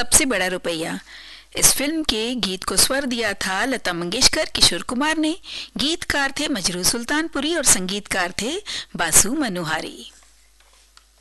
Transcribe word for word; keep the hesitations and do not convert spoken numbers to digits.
सबसे बड़ा रुपया। इस फिल्म के गीत को स्वर दिया था लता मंगेशकर, किशोर कुमार ने। गीतकार थे मजरू सुल्तानपुरी और संगीतकार थे बासु मनोहारी।